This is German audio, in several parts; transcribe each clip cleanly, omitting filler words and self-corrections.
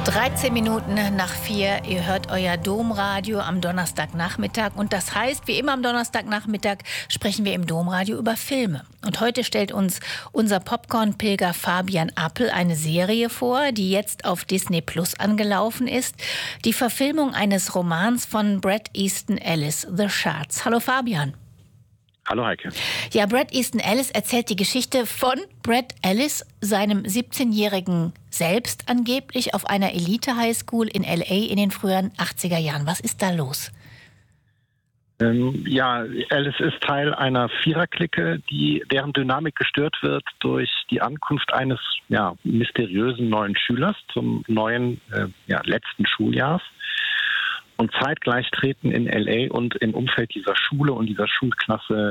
13:13. Ihr hört euer Domradio am Donnerstagnachmittag. Und das heißt, wie immer am Donnerstagnachmittag sprechen wir im Domradio über Filme. Und heute stellt uns unser Popcorn-Pilger Fabian Appel eine Serie vor, die jetzt auf Disney Plus angelaufen ist. Die Verfilmung eines Romans von Bret Easton Ellis, The Shards. Hallo Fabian. Hallo Heike. Ja, Bret Easton Ellis erzählt die Geschichte von Bret Ellis, seinem 17-jährigen Selbst angeblich auf einer Elite-Highschool in L.A. in den frühen 80er Jahren. Was ist da los? Ellis ist Teil einer Viererklicke, deren Dynamik gestört wird durch die Ankunft eines mysteriösen neuen Schülers zum neuen letzten Schuljahr. Und zeitgleich treten in L.A. und im Umfeld dieser Schule und dieser Schulklasse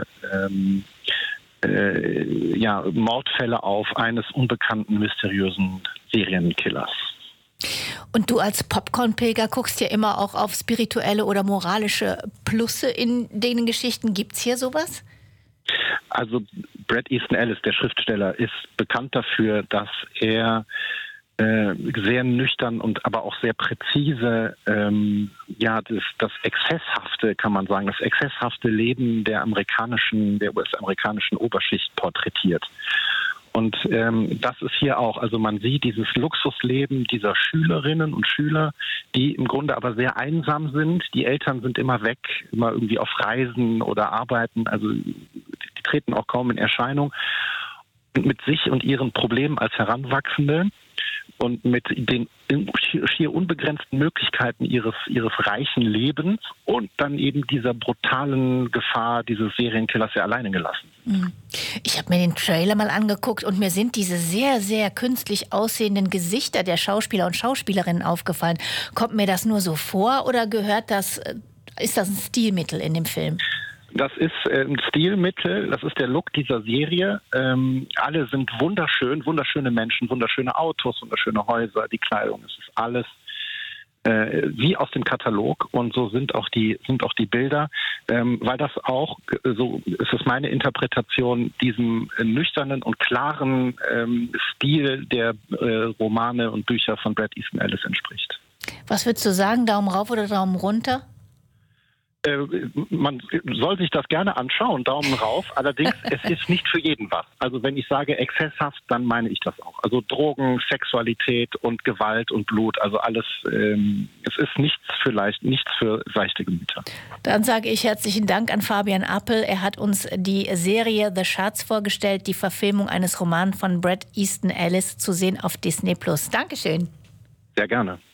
Mordfälle auf eines unbekannten, mysteriösen Serienkillers. Und du als Popcorn-Pilger guckst ja immer auch auf spirituelle oder moralische Plusse in den Geschichten. Gibt's hier sowas? Also Bret Easton Ellis, der Schriftsteller, ist bekannt dafür, dass er sehr nüchtern und aber auch sehr präzise das exzesshafte, kann man sagen, das exzesshafte Leben der US-amerikanischen Oberschicht porträtiert. Und das ist hier auch, also man sieht dieses Luxusleben dieser Schülerinnen und Schüler, die im Grunde aber sehr einsam sind. Die Eltern sind immer weg, immer irgendwie auf Reisen oder arbeiten, also die treten auch kaum in Erscheinung. Und mit sich und ihren Problemen als Heranwachsende und mit den schier unbegrenzten Möglichkeiten ihres reichen Lebens und dann eben dieser brutalen Gefahr dieses Serienkillers ja alleine gelassen sind. Ich habe mir den Trailer mal angeguckt und mir sind diese sehr, sehr künstlich aussehenden Gesichter der Schauspieler und Schauspielerinnen aufgefallen. Kommt mir das nur so vor oder ist das ein Stilmittel in dem Film? Das ist ein Stilmittel, das ist der Look dieser Serie. Alle sind wunderschön, wunderschöne Menschen, wunderschöne Autos, wunderschöne Häuser, die Kleidung, es ist alles wie aus dem Katalog und so sind auch die Bilder, weil das auch, so ist es meine Interpretation, diesem nüchternen und klaren Stil der Romane und Bücher von Bret Easton Ellis entspricht. Was würdest du sagen, Daumen rauf oder Daumen runter? Man soll sich das gerne anschauen, Daumen rauf. Allerdings, es ist nicht für jeden was. Also wenn ich sage exzesshaft, dann meine ich das auch. Also Drogen, Sexualität und Gewalt und Blut, also alles. Es ist nichts für seichte Gemüter. Dann sage ich herzlichen Dank an Fabian Appel. Er hat uns die Serie The Shards vorgestellt, die Verfilmung eines Romans von Bret Easton Ellis, zu sehen auf Disney Plus. Dankeschön. Sehr gerne.